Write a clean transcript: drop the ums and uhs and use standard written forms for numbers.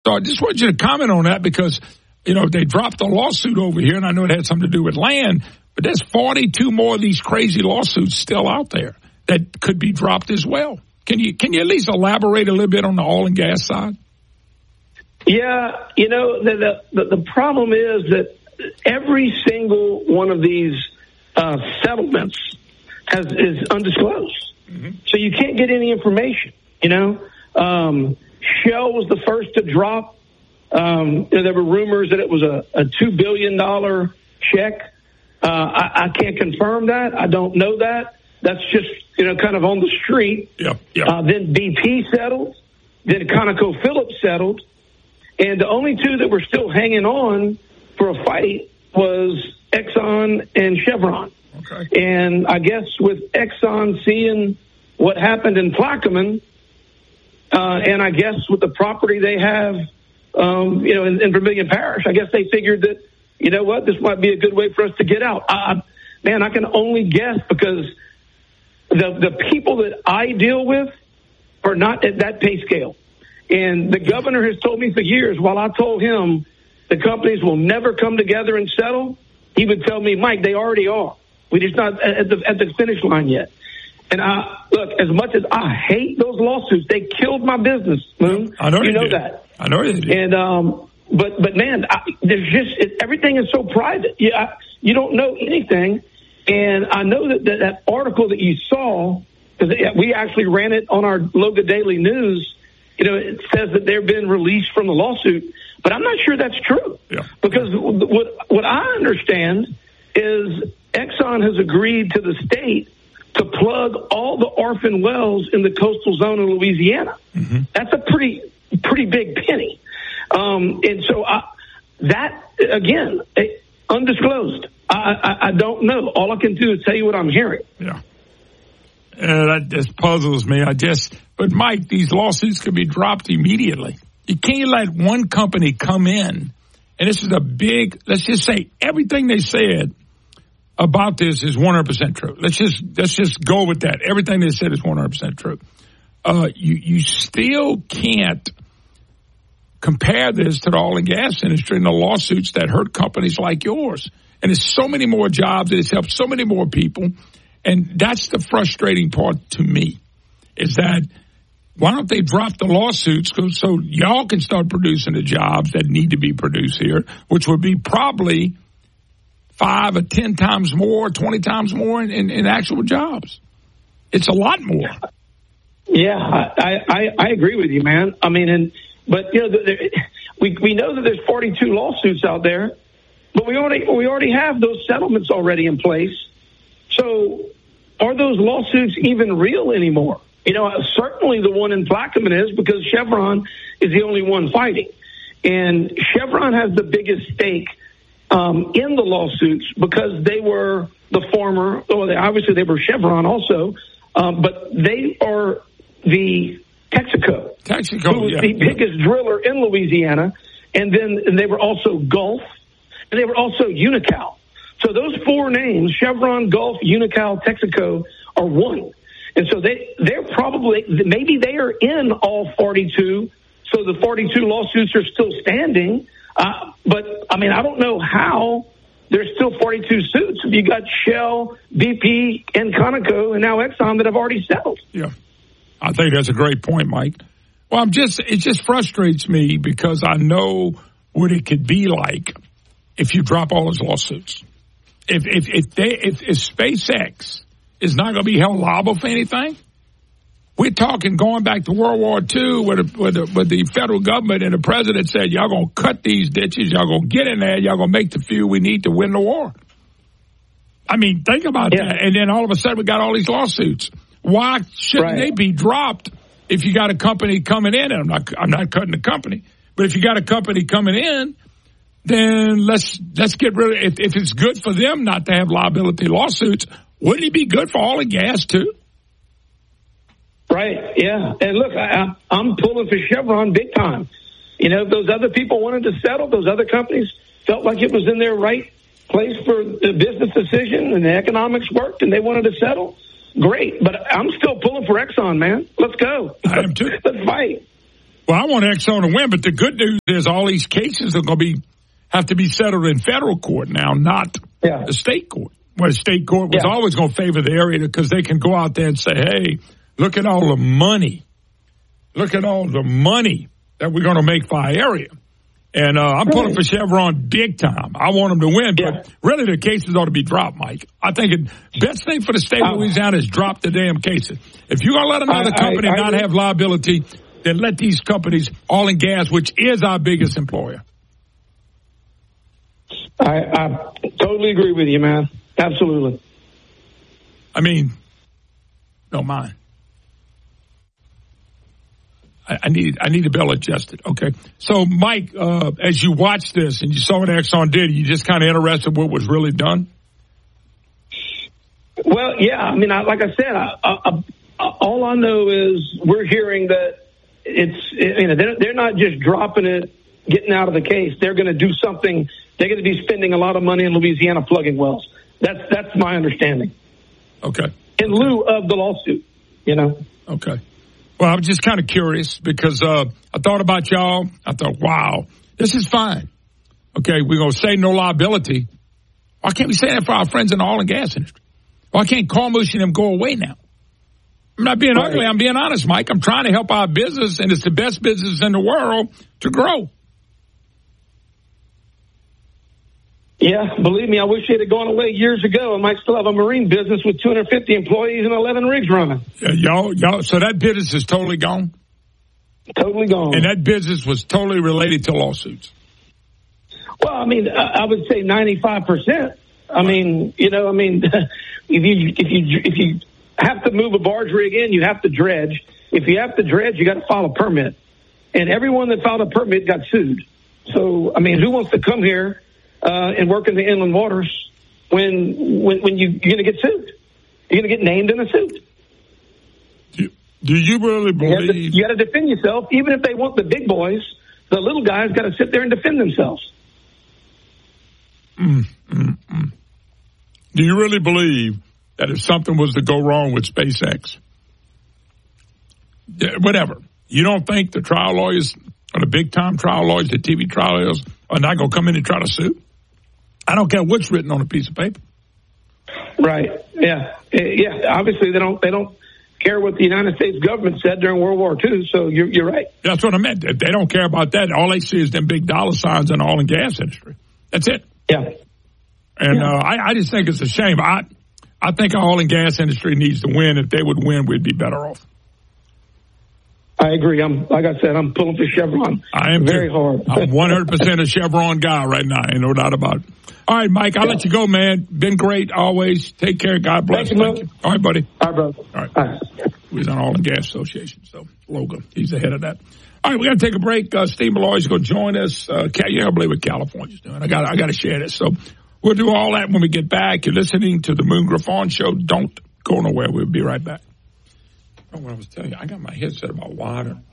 So I just want you to comment on that because, they dropped a lawsuit over here, and I know it had something to do with land, but there's 42 more of these crazy lawsuits still out there that could be dropped as well. Can you at least elaborate a little bit on the oil and gas side? Yeah, the problem is that every single one of these settlements is undisclosed. Mm-hmm. So you can't get any information, Shell was the first to drop. There were rumors that it was a $2 billion check. I can't confirm that. I don't know that. That's just, kind of on the street. Yeah. Then BP settled. Then ConocoPhillips settled. And the only two that were still hanging on for a fight was Exxon and Chevron. Okay. And I guess with Exxon seeing what happened in Plaquemine, and I guess with the property they have, in Vermilion Parish, I guess they figured that, this might be a good way for us to get out. I can only guess because the people that I deal with are not at that pay scale. And the governor has told me for years, while I told him the companies will never come together and settle, he would tell me, Mike, they already are. We're just not at the finish line yet. And look, as much as I hate those lawsuits, they killed my business, Moon. I know you know that. I know they did. And but man, there's just everything is so private. You don't know anything. And I know that article that you saw, because we actually ran it on our Loga Daily News. It says that they've been released from the lawsuit, but I'm not sure that's true. Yeah. Because what I understand is Exxon has agreed to the state to plug all the orphan wells in the coastal zone of Louisiana. Mm-hmm. That's a pretty big penny. And so that, again, undisclosed. I don't know. All I can do is tell you what I'm hearing. Yeah. That just puzzles me. But Mike, these lawsuits could be dropped immediately. You can't let one company come in, and this is a big, let's just say everything they said about this is 100% true. Let's just go with that. Everything they said is 100% true. You still can't compare this to the oil and gas industry and the lawsuits that hurt companies like yours. And there's so many more jobs. It's helped so many more people. And that's the frustrating part to me, is that why don't they drop the lawsuits so y'all can start producing the jobs that need to be produced here, which would be probably 5 or 10 times more, 20 times more in actual jobs. It's a lot more. Yeah, I agree with you, man. I mean, but we know that there's 42 lawsuits out there, but we already have those settlements already in place. So are those lawsuits even real anymore? Certainly the one in Plaquemine is, because Chevron is the only one fighting. And Chevron has the biggest stake in the lawsuits because they were the former, obviously they were Chevron also, but they are the Texaco, who was the biggest driller in Louisiana. And then they were also Gulf, and they were also Unocal. So those four names, Chevron, Gulf, Unocal, Texaco, are one. And so they're probably, maybe they are in all 42, so the 42 lawsuits are still standing. But, I mean, I don't know how there's still 42 suits if you got Shell, BP, and Conoco, and now Exxon that have already settled. Yeah, I think that's a great point, Mike. Well, it just frustrates me because I know what it could be like if you drop all those lawsuits. If SpaceX is not going to be held liable for anything, we're talking going back to World War II where the federal government and the president said, y'all going to cut these ditches, y'all going to get in there, y'all going to make the fuel we need to win the war. I mean, think about that. And then all of a sudden we got all these lawsuits. Why shouldn't they be dropped if you got a company coming in? And I'm not cutting the company, but if you got a company coming in, then let's get rid of it. If it's good for them not to have liability lawsuits, wouldn't it be good for oil and gas too? Right, yeah. And look, I'm pulling for Chevron big time. If those other people wanted to settle, those other companies felt like it was in their right place for the business decision and the economics worked and they wanted to settle, great. But I'm still pulling for Exxon, man. Let's go. I am too. Let's fight. Well, I want Exxon to win, but the good news is all these cases are going to have to be settled in federal court now, not the state court. Well, the state court was always going to favor the area because they can go out there and say, hey, look at all the money. Look at all the money that we're going to make for our area. And I'm pulling for Chevron big time. I want them to win, but really the cases ought to be dropped, Mike. I think the best thing for the state of Louisiana is drop the damn cases. If you're going to let another company not have liability, then let these companies, oil and gas, which is our biggest employer. I totally agree with you, man. Absolutely. I mean, don't mind. I need the bill adjusted. Okay. So, Mike, as you watched this and you saw what Exxon did, you just kind of interested what was really done? Well, yeah. I mean, like I said, all I know is we're hearing that they're not just dropping it, getting out of the case. They're going to do something. They're going to be spending a lot of money in Louisiana plugging wells. That's my understanding. Okay. In lieu of the lawsuit, Okay. Well, I was just kind of curious because I thought about y'all. I thought, wow, this is fine. Okay, we're going to say no liability. Why can't we say that for our friends in the oil and gas industry? Why can't Carmouche and them go away now? I'm not being ugly. I'm being honest, Mike. I'm trying to help our business, and it's the best business in the world to grow. Yeah, believe me, I wish it had gone away years ago. I might still have a marine business with 250 employees and 11 rigs running. Y'all, so that business is totally gone? Totally gone. And that business was totally related to lawsuits? Well, I mean, I would say 95%. I mean, if you have to move a barge rig in, you have to dredge. If you have to dredge, you got to file a permit. And everyone that filed a permit got sued. So, I mean, who wants to come here and work in the inland waters when you're going to get sued? You're going to get named in a suit. Do you really believe? You got to defend yourself. Even if they want the big boys, the little guys got to sit there and defend themselves. Do you really believe that if something was to go wrong with SpaceX, whatever, you don't think the trial lawyers or the big-time trial lawyers, the TV trial lawyers, are not going to come in and try to sue? I don't care what's written on a piece of paper. Right. Yeah. Obviously, they don't care what the United States government said during World War II. So you're right. That's what I meant. They don't care about that. All they see is them big dollar signs in the oil and gas industry. That's it. Yeah. And I just think it's a shame. I think our oil and gas industry needs to win. If they would win, we'd be better off. I agree. Like I said, I'm pulling for Chevron. I am very too. hard. I'm 100% a Chevron guy right now. Ain't no doubt about it. All right, Mike, I'll let you go, man. Been great always. Take care. God bless. Thank you. All right, buddy. All right, brother. All right. He's on Oil and Gas Association, so Logan, he's the head of that. All right, we're going to take a break. Steve Malloy's going to join us. You don't believe what California's doing. I got to share this. So we'll do all that when we get back. You're listening to the Moon Griffon Show. Don't go nowhere. We'll be right back. What I was telling you, I got my headset about water.